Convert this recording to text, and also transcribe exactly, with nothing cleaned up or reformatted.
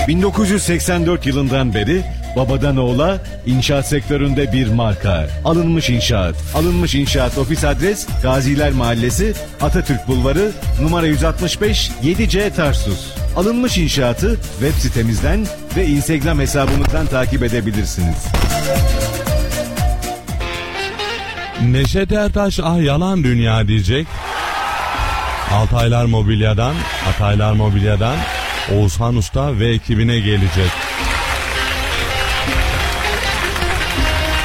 bin dokuz yüz seksen dört yılından beri babadan oğula inşaat sektöründe bir marka. Alınmış İnşaat. Alınmış İnşaat ofis adres Gaziler Mahallesi, Atatürk Bulvarı, numara yüz altmış beş, yedi C Tarsus. Alınmış İnşaat'ı web sitemizden ve Instagram hesabımızdan takip edebilirsiniz. Neşet Ertaş ah yalan dünya diyecek. Altaylar Mobilya'dan, Ataylar Mobilya'dan Oğuzhan Usta ve ekibine gelecek.